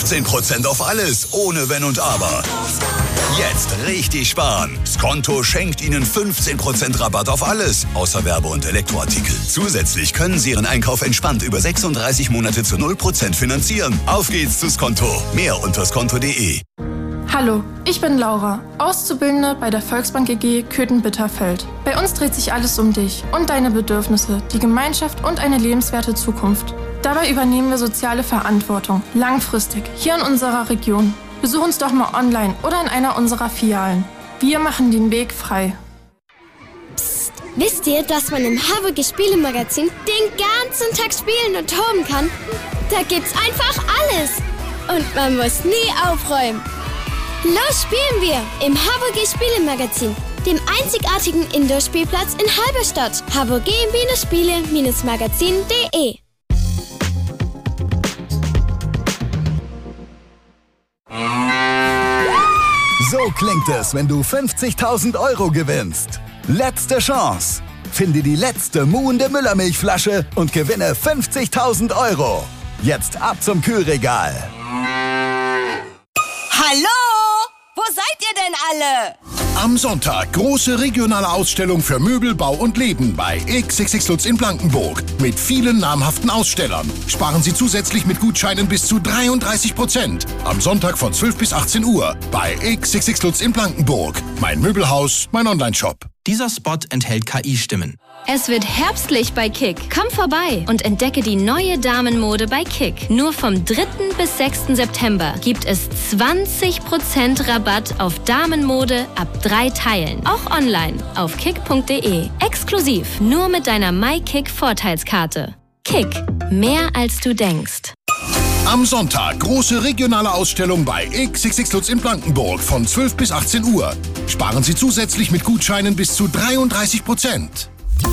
15% auf alles, ohne Wenn und Aber. Jetzt richtig sparen. Skonto schenkt Ihnen 15% Rabatt auf alles, außer Werbe- und Elektroartikel. Zusätzlich können Sie Ihren Einkauf entspannt über 36 Monate zu 0% finanzieren. Auf geht's zu Skonto. Mehr unter skonto.de. Hallo, ich bin Laura, Auszubildende bei der Volksbank EG Köthen-Bitterfeld. Bei uns dreht sich alles um dich und deine Bedürfnisse, die Gemeinschaft und eine lebenswerte Zukunft. Dabei übernehmen wir soziale Verantwortung, langfristig, hier in unserer Region. Besuch uns doch mal online oder in einer unserer Filialen. Wir machen den Weg frei. Psst, wisst ihr, dass man im Harburger Spielemagazin den ganzen Tag spielen und toben kann? Da gibt's einfach alles. Und man muss nie aufräumen. Los spielen wir im Harburger Spielemagazin, dem einzigartigen Indoor-Spielplatz in Halberstadt. harburger-spiele-magazin.de. So klingt es, wenn du 50.000 € gewinnst. Letzte Chance. Finde die letzte muhende Müllermilchflasche und gewinne 50.000 €. Jetzt ab zum Kühlregal. Hallo? Wo seid ihr denn alle? Am Sonntag große regionale Ausstellung für Möbel, Bau und Leben bei XXX Lutz in Blankenburg mit vielen namhaften Ausstellern. Sparen Sie zusätzlich mit Gutscheinen bis zu 33%. Am Sonntag von 12 bis 18 Uhr bei XXX Lutz in Blankenburg. Mein Möbelhaus, mein Onlineshop. Dieser Spot enthält KI-Stimmen. Es wird herbstlich bei Kick. Komm vorbei und entdecke die neue Damenmode bei Kick. Nur vom 3. bis 6. September gibt es 20% Rabatt auf Damenmode ab 3 Teilen. Auch online auf kick.de. Exklusiv nur mit deiner MyKick-Vorteilskarte. Kick. Mehr als du denkst. Am Sonntag große regionale Ausstellung bei XXX Lutz in Blankenburg von 12 bis 18 Uhr. Sparen Sie zusätzlich mit Gutscheinen bis zu 33%.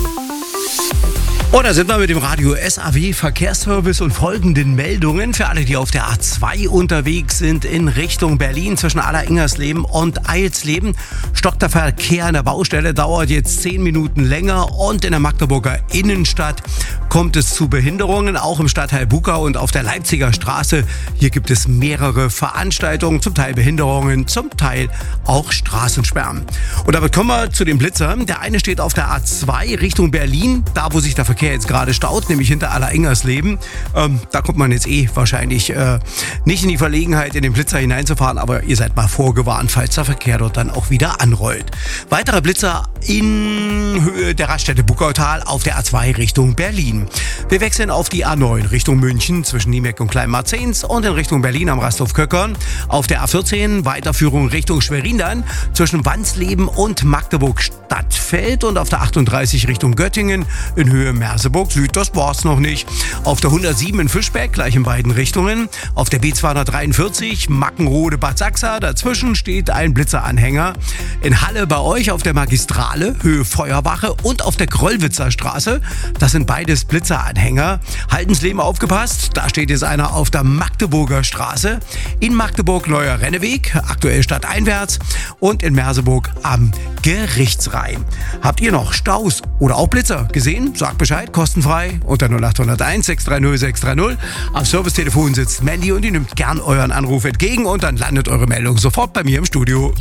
Und da sind wir mit dem Radio SAW Verkehrsservice und folgenden Meldungen für alle, die auf der A2 unterwegs sind in Richtung Berlin zwischen Alleringersleben und Eilsleben. Stockt der Verkehr an der Baustelle, dauert jetzt 10 Minuten länger und in der Magdeburger Innenstadt kommt es zu Behinderungen, auch im Stadtteil Buka und auf der Leipziger Straße. Hier gibt es mehrere Veranstaltungen, zum Teil Behinderungen, zum Teil auch Straßensperren. Und damit kommen wir zu den Blitzern. Der eine steht auf der A2 Richtung Berlin, da wo sich der Verkehr jetzt gerade staut, nämlich hinter Alleringersleben. Da kommt man jetzt wahrscheinlich nicht in die Verlegenheit, in den Blitzer hineinzufahren, aber ihr seid mal vorgewarnt, falls der Verkehr dort dann auch wieder anrollt. Weitere Blitzer in Höhe der Raststätte Bukautal auf der A2 Richtung Berlin. Wir wechseln auf die A9 Richtung München zwischen Niemeck und Kleinmarzens und in Richtung Berlin am Rasthof-Köckern. Auf der A14 Weiterführung Richtung Schwerin dann zwischen Wansleben und Magdeburg-Stadtfeld und auf der 38 Richtung Göttingen in Höhe Merseburg Süd. Das war's noch nicht. Auf der 107 in Fischbeck gleich in beiden Richtungen. Auf der B243 Mackenrode-Bad Sachsa. Dazwischen steht ein Blitzeranhänger. In Halle bei euch auf der Magistrale Höhe Feuerwache und auf der Gröllwitzer Straße. Das sind beides Blitzeranhänger. Haltensleben aufgepasst, da steht jetzt einer auf der Magdeburger Straße. In Magdeburg Neuer Renneweg, aktuell stadteinwärts und in Merseburg am Gerichtsrhein. Habt ihr noch Staus oder auch Blitzer gesehen? Sagt Bescheid, kostenfrei unter 0801 630 630. Am Servicetelefon sitzt Mandy und die nimmt gern euren Anruf entgegen und dann landet eure Meldung sofort bei mir im Studio.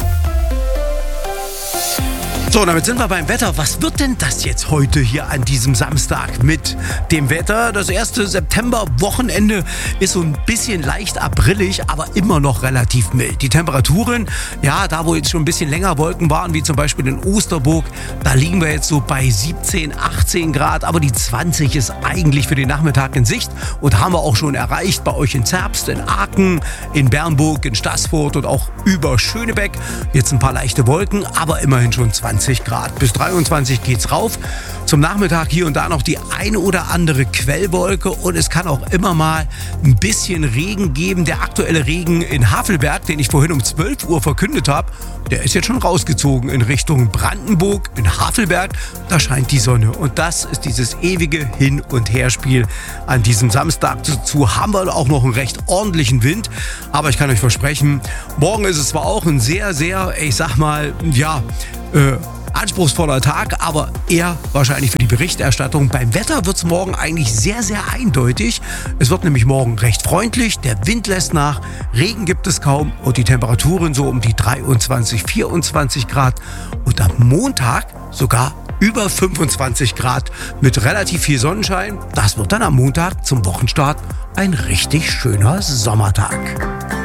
So, damit sind wir beim Wetter. Was wird denn das jetzt heute hier an diesem Samstag mit dem Wetter? Das erste September-Wochenende ist so ein bisschen leicht aprillig, aber immer noch relativ mild. Die Temperaturen, ja, da wo jetzt schon ein bisschen länger Wolken waren, wie zum Beispiel in Osterburg, da liegen wir jetzt so bei 17, 18 Grad, aber die 20 ist eigentlich für den Nachmittag in Sicht und haben wir auch schon erreicht bei euch in Zerbst, in Aachen, in Bernburg, in Staßfurt und auch über Schönebeck. Jetzt ein paar leichte Wolken, aber immerhin schon 20 Grad. Bis 23 geht's rauf. Zum Nachmittag hier und da noch die eine oder andere Quellwolke und es kann auch immer mal ein bisschen Regen geben. Der aktuelle Regen in Havelberg, den ich vorhin um 12 Uhr verkündet habe, der ist jetzt schon rausgezogen in Richtung Brandenburg, in Havelberg. Da scheint die Sonne und das ist dieses ewige Hin- und Herspiel an diesem Samstag. Dazu haben wir auch noch einen recht ordentlichen Wind, aber ich kann euch versprechen, morgen ist es zwar auch ein sehr, sehr, ich sag mal, ja, Anspruchsvoller Tag, aber eher wahrscheinlich für die Berichterstattung. Beim Wetter wird es morgen eigentlich sehr, sehr eindeutig. Es wird nämlich morgen recht freundlich, der Wind lässt nach, Regen gibt es kaum und die Temperaturen so um die 23, 24 Grad. Und am Montag sogar über 25 Grad mit relativ viel Sonnenschein. Das wird dann am Montag zum Wochenstart ein richtig schöner Sommertag.